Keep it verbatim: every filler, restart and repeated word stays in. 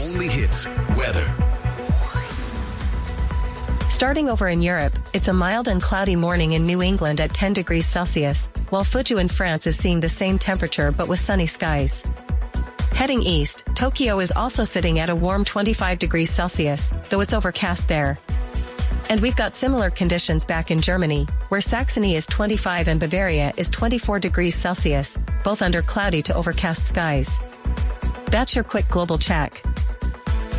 only hits weather. Starting over in Europe, it's a mild and cloudy morning in New England at ten degrees Celsius, while Fuzhou in France is seeing the same temperature but with sunny skies. Heading east, Tokyo is also sitting at a warm twenty-five degrees Celsius, though it's overcast there. And we've got similar conditions back in Germany, where Saxony is twenty-five and Bavaria is twenty-four degrees Celsius, both under cloudy to overcast skies. That's your quick global check.